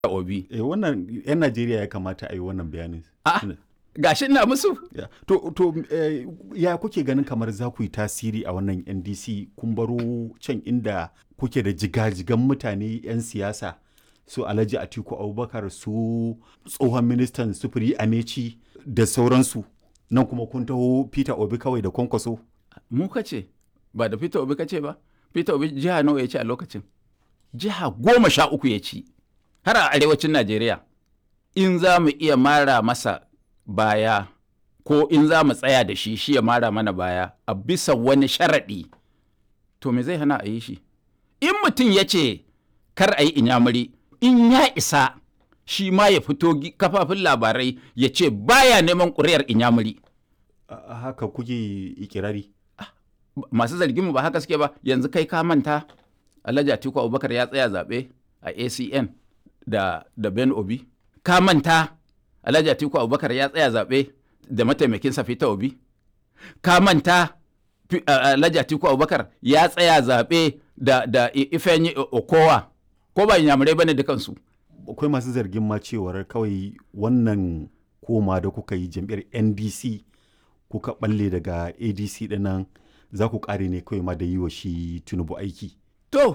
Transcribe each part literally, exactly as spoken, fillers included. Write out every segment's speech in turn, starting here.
Obi. Eh, wannan 'yan Najeriya ya kamata a yi wannan bayanin. A gashi ina musu. Ya. To, to eh, ya kuke ganin kamar za ku yi tasiri a wannan N D C kun baro can inda kuke da jigajigan mutane 'yan siyasa su Alhaji Atiku Abubakar su tsohon ministan sufuri Amechi da sauransu nan kuma kun taho Peter Obi kawai da Kwankwaso. Mu kace ba da Peter Obi kace ba. Peter Obi jiha nawa ya ci a lokacin? Jiha goma sha uku ya ci. Har a arewacin Najeriya. In za mu iya mara masa baya ko in za mu tsaya da shi shi ya mara mana baya a bisa wani sharaɗi, to me zai hana a yi shi? In mutum ya ce kar a yi inyamuri, in ya isa shi ma ya fito kafafin labarai ya ce baya neman ƙuri'ar inyamuri. Haka kuke ikirari? Masu zargin mu ba haka suke ba. Yanzu kai ka manta Alhaji Atiku Abubakar ya tsaya zaɓe a A C N da, da Ben Obi. Ka manta Alhaji Atiku Abubakar ya tsaya zaɓe da mataimakinsa Peter Obi. Ka manta Alhaji Atiku Abubakar ya tsaya zaɓe da, da Ifeanyi Okowa. Ko ba inyamurai bane dukansu. Akwai masu zargin ma cewar kawai wannan koma da kuka yi jam'iyyar N D C kuka balle daga A D C dinnan za ku kare ne kawai ma da yi wa shi Tinubu aiki. To,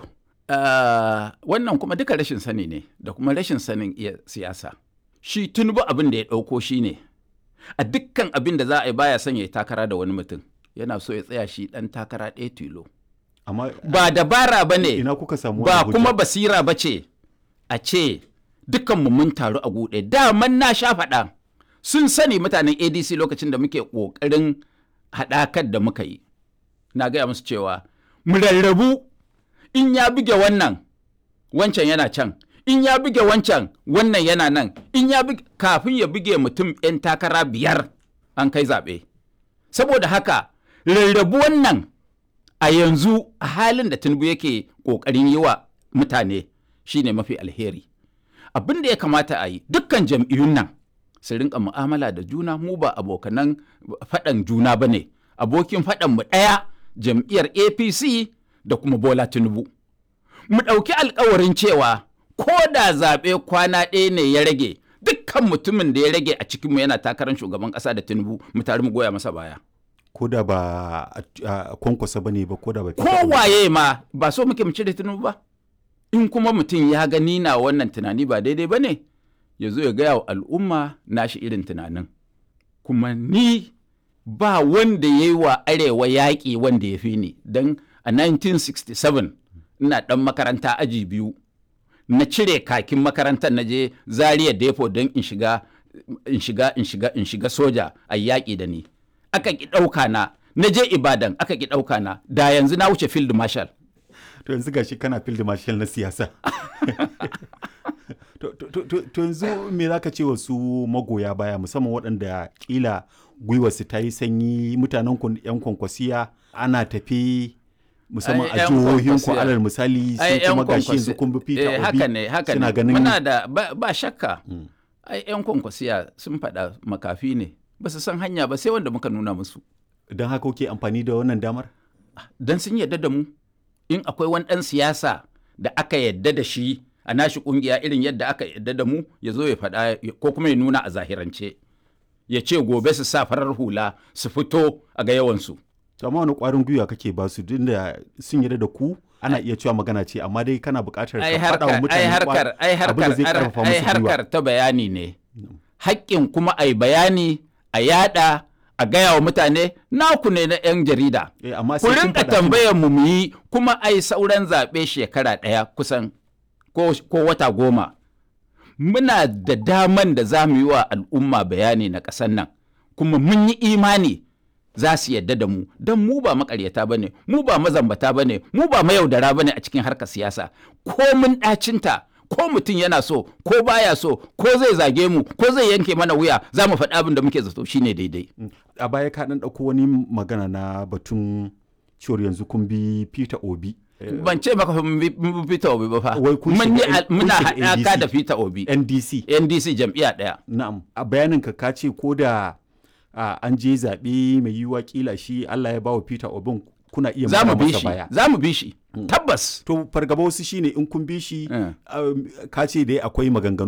uh, wannan kuma duka rashin sani ne da kuma rashin sanin iya siyasa. Shi Tinubu abin da ya ɗauko shi ne, a dukkan abin da za a yi baya son ya yi takara da wani mutum, yana so ya tsaya shi ɗan takara ɗaya tilo. Amma ba dabara ba ne, ina kuka samu ba kuma basira ba ce, a ce dukkanmu mun taru a guɗe. Daman na sha faɗa, sun sani mutanen A D C lokacin da muke ƙoƙarin haɗakar da muka yi. Na gaya musu cewa, mu rarrabu. In ya buge wannan, wancan yana can. In ya buge wancan, wannan yana nan. In ya buge, kafin ya buge mutum 'yan takara biyar an kai zaɓe. Saboda haka, rarrabu wannan a yanzu a halin da Tinubu yake ƙoƙarin yi wa mutane shine mafi alheri. Abin da ya kamata a yi, dukkan jam'iyyun nan su rinka mu'amala da juna, mu ba abokanan faɗan juna ba ne. Abokin faɗan mu ɗaya jam'iyyar A P C da kuma Bola Tinubu. Mu ɗauki alkawarin cewa ko da zaɓe kwana ɗaya ne ya rage, dukkan mutumin da ya rage a cikinmu yana takarar shugaban ƙasa da Tinubu mu tare mu goya masa baya. Ko da ba a Kwankwasa ba ne ba, ko da ba kowaye ma ba so muke mu cire Tinubu ba. In kuma mutum ya gani na wannan tunani ba daidai ba ne, ya zo ya gaya wa al'umma nashi irin tunanin. Kuma ni ba wanda ya yi wa arewa yaƙi wanda ya fi ni, don a nineteen sixty-seven ina ɗan makaranta aji biyu na cire kakin makarantar na je Zaria Depo don in shiga in shiga in shiga in shiga soja a yaƙi da ni. Aka ki ɗauka na, na je Ibadan aka ki ɗauka na, da yanzu na wuce field marshal. To yanzu gashi kana field marshal na siyasa. To yanzu me za ka ce wa su magoya baya, musamman waɗanda ƙila gwiwarsu ta yi sanyi, mutanen ku 'yan Kwankwasiya ana tafi musamman a jihohin ku alal misali sai kuma gashi yanzu kun bi Peter Obi. Haka ne, haka ne. Muna da ba shakka. Ai 'yan Kwankwasiya sun faɗa makafi ne, ba su san hanya ba sai wanda muka nuna musu. Don haka kuke amfani da wannan damar? Don sun yarda da mu. In akwai wani ɗan siyasa da aka yarda da shi a nashi ƙungiya irin yadda aka yarda da mu, ya zo ya faɗa ko kuma ya nuna a zahirance. Ya ce gobe su sa farar hula su fito a ga yawansu. Amma wani ƙwarin gwiwa kake ba su tun da sun yarda da ku, ana iya cewa magana ce, amma dai kana buƙatar ka faɗa wa mutane abin da zai ƙarfafa musu gwiwa. Ai harkar ta bayani ne. Haƙƙin kuma a yi bayani, a yaɗa, a gaya wa mutane naku ne na 'yan jarida. Ku rinka tambayar mu mu yi, kuma ai sauran zaɓe shekara ɗaya kusan ko, ko wata goma. Muna da daman da za mu yi wa al'umma bayani na ƙasar nan, kuma mun yi imani za su yadda da mu, don mu ba makaryata ba ne, mu ba mazambata ba ne, mu ba mayaudara ba ne a cikin harkar siyasa. Ko mun ɗacinta, ko mutum yana so, ko baya so, ko zai zage mu, ko zai yanke mana wuya, za mu faɗi abin da muke zato shine daidai. A baya ka ɗan ɗauko wani magana na batun cewar yanzu kun bi Peter Obi. Ban ce maka mun bi Peter Obi ba fa. Muna haɗaka da Peter Obi. N D C. N D C jam'iyya ɗaya. Na'am. A bayanin ka ka ce ko da an je zaɓe mai yiwuwa kila shi Allah ya bawa Peter Obi kuna iya za mu mara bi masa shi baya. za mu bi shi tabbas To fargaba wasu shine in kun bi shi Eh. um, ka ce dai akwai maganganu